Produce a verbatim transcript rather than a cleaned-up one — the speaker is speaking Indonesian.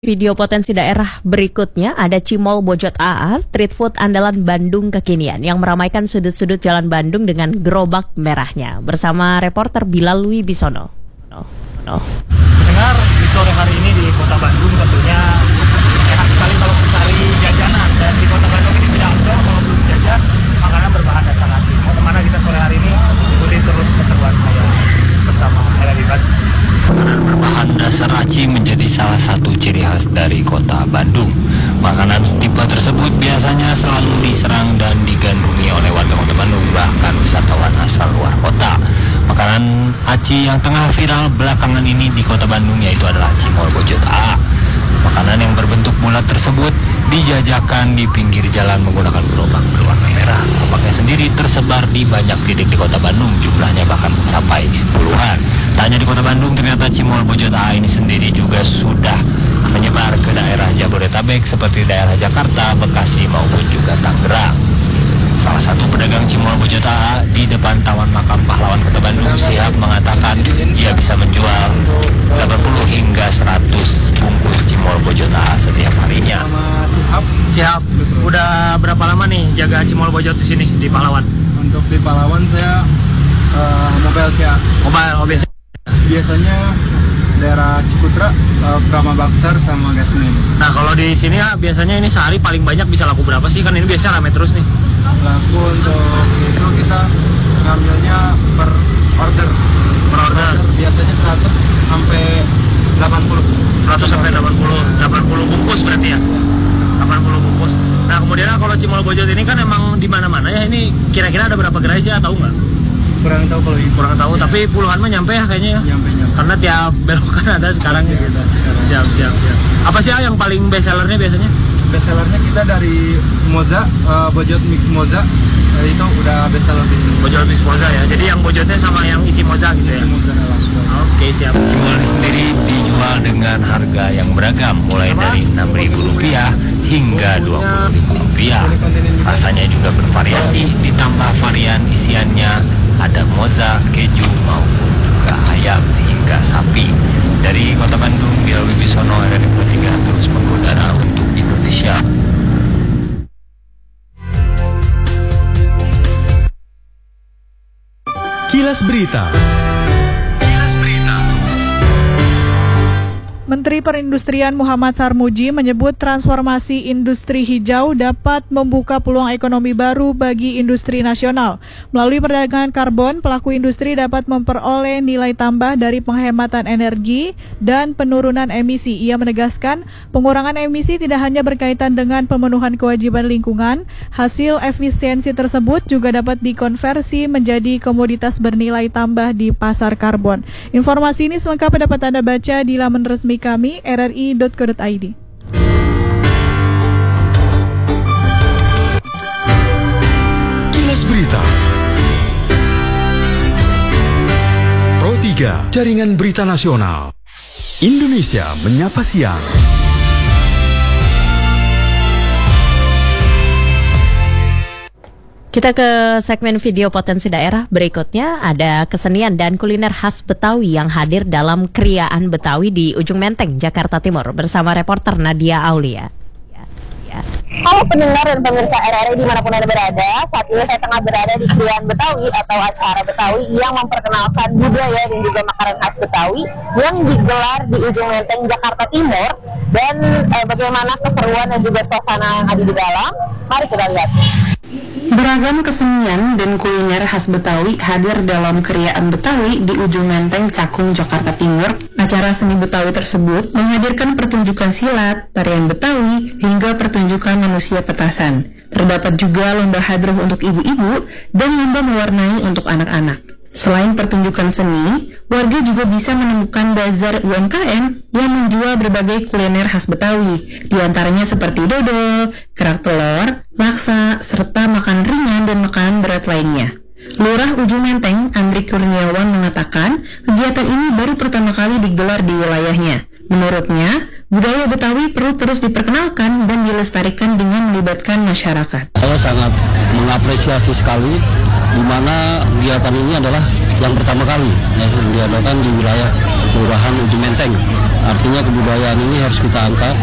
Video potensi daerah berikutnya ada Cimol Bojot A A, street food andalan Bandung kekinian yang meramaikan sudut-sudut jalan Bandung dengan gerobak merahnya. Bersama reporter Bilal Wibisono. No, no. Dengar di sore hari ini di kota Bandung tentunya enak sekali kalau mencari jajanan, dan di kota Bandung ini tidak afdol kalau belum jajan makanan berbahan dasar aci. Mau kemana kita sore hari ini? Ikuti terus keseruan saya bersama Ella Dibat. Makanan berbahan dasar aci menjadi salah satu ciri khas dari kota Bandung. Makanan tipe tersebut biasanya selalu diserang dan digandrungi oleh warga kota Bandung, bahkan wisatawan asal luar kota. Makanan aci yang tengah viral belakangan ini di kota Bandung yaitu adalah Cimol Bojot A A. Makanan yang berbentuk bulat tersebut dijajakan di pinggir jalan menggunakan gerobak berwarna merah. Gerobaknya sendiri tersebar di banyak titik di kota Bandung, jumlahnya bahkan mencapai puluhan. Tak hanya di kota Bandung, ternyata Cimol Bojot A A ini sendiri juga sudah menyebar ke daerah Jabodetabek seperti daerah Jakarta, Bekasi maupun juga Tangerang. Salah satu pedagang Cimol Bojot A A di depan Taman Makam Pahlawan Kota Bandung, Siap, mengatakan ia bisa menjual delapan puluh hingga seratus bungkus Cimol Bojot A A setiap harinya. Siap. Siap. Udah berapa lama nih jaga Cimol Bojot di sini di Pahlawan? Untuk di Pahlawan saya uh, mobile sih. Mobile, oh biasa. Biasanya daerah Ciputra, uh, Brahma Baksar sama Gasmin. Nah kalau di sini ya biasanya ini sehari paling banyak bisa laku berapa sih? Kan ini biasanya rame terus nih. Laku untuk itu kita ngambilnya per order. Per order. Biasanya seratus sampai delapan puluh. seratus sampai delapan puluh. delapan puluh bungkus berarti ya. delapan puluh bungkus. Nah kemudian kalau Cimol Bojot ini kan emang di mana-mana ya. Ini kira-kira ada berapa gerai sih, tahu nggak? Kurang tahu kalau ini. Kurang tahu, tapi puluhan mah nyampe ya kayaknya ya. Nyampe nyampe. Karena tiap belokan ada sekarang Pasti gitu. ada sekarang. Siap, siap, siap. Apa sih yang paling best sellernya biasanya? Best sellernya kita dari Moza, uh, Bojot Mix Moza. Uh, itu udah best seller di sini. Bojot Mix Moza ya. Jadi yang bojotnya sama yang isi moza gitu ya. Moza langsung. Oke, siap. Cimol ini sendiri dijual dengan harga yang beragam, mulai dari enam ribu rupiah hingga dua puluh ribu rupiah. Rasanya juga bervariasi, ditambah varian isiannya ada moza, keju maupun juga ayam hingga sapi. Dari kota Bandung, Bilal Wibisono, R R I tiga terus mengudara untuk Indonesia. Kilas Berita. Menteri Perindustrian Muhammad Sarmuji menyebut transformasi industri hijau dapat membuka peluang ekonomi baru bagi industri nasional. Melalui perdagangan karbon, pelaku industri dapat memperoleh nilai tambah dari penghematan energi dan penurunan emisi. Ia menegaskan, pengurangan emisi tidak hanya berkaitan dengan pemenuhan kewajiban lingkungan, hasil efisiensi tersebut juga dapat dikonversi menjadi komoditas bernilai tambah di pasar karbon. Informasi ini selengkapnya dapat Anda baca di laman resmi kami r r i dot co dot i d. Kilas Berita. Pro tiga, Jaringan Berita Nasional. Indonesia Menyapa Siang. Kita ke segmen video potensi daerah berikutnya. Ada kesenian dan kuliner khas Betawi yang hadir dalam Kriaan Betawi di Ujung Menteng, Jakarta Timur bersama reporter Nadia Aulia. Ya, ya. Halo pendengar dan pemirsa R R I dimanapun Anda berada, saat ini saya tengah berada di Kriaan Betawi atau acara Betawi yang memperkenalkan budaya dan juga makanan khas Betawi yang digelar di Ujung Menteng, Jakarta Timur. Dan eh, bagaimana keseruan dan juga suasana yang ada di dalam, mari kita lihat. Beragam kesenian dan kuliner khas Betawi hadir dalam Kriaan Betawi di Ujung Menteng, Cakung, Jakarta Timur. Acara seni Betawi tersebut menghadirkan pertunjukan silat, tarian Betawi, hingga pertunjukan manusia petasan. Terdapat juga lomba hadroh untuk ibu-ibu dan lomba mewarnai untuk anak-anak. Selain pertunjukan seni, warga juga bisa menemukan bazar U M K M yang menjual berbagai kuliner khas Betawi, di antaranya seperti dodol, kerak telur, laksa, serta makan ringan dan makanan berat lainnya. Lurah Ujung Menteng, Andri Kurniawan, mengatakan kegiatan ini baru pertama kali digelar di wilayahnya. Menurutnya, budaya Betawi perlu terus diperkenalkan dan dilestarikan dengan melibatkan masyarakat. Saya sangat mengapresiasi sekali di mana kegiatan ini adalah yang pertama kali ya, yang diadakan di wilayah Kelurahan Ujung Menteng. Artinya kebudayaan ini harus kita angkat.